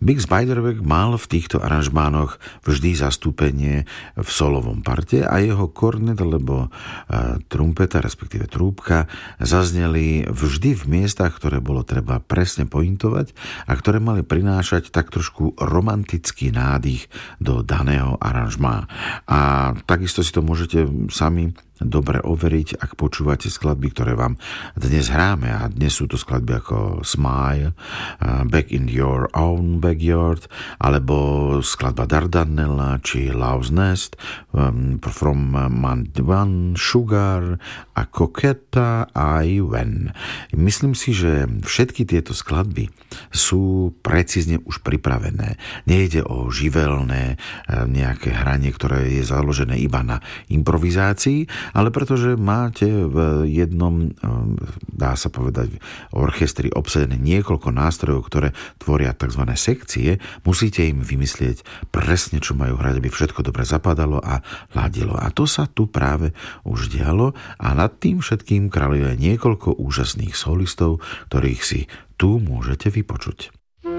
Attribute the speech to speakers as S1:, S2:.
S1: Bix Beiderbecke mal v týchto aranžmánoch vždy zastúpenie v solovom parte a jeho kornet alebo trumpeta, respektíve trúbka, zazneli vždy v miestach, ktoré bolo treba presne pointovať a ktoré mali prinášať tak trošku romantický nádych do daného aranžmá. A takisto si to môžete sami dobre overiť, ak počúvate skladby, ktoré vám dnes hráme. A dnes sú to skladby ako Smile, Back in Your Own Backyard, alebo skladba Dardanella, či Love's Nest, From Month One, Sugar a Coquetta I When. Myslím si, že všetky tieto skladby sú precízne už pripravené. Nejde o živelné nejaké hranie, ktoré je založené iba na improvizácii, ale pretože máte v jednom, dá sa povedať, orchestri obsadené niekoľko nástrojov, ktoré tvoria tzv. Sekcie, musíte im vymyslieť presne, čo majú hrať, aby všetko dobre zapadalo a ladilo. A to sa tu práve už dialo a nad tým všetkým kráľuje niekoľko úžasných solistov, ktorých si tu môžete vypočuť.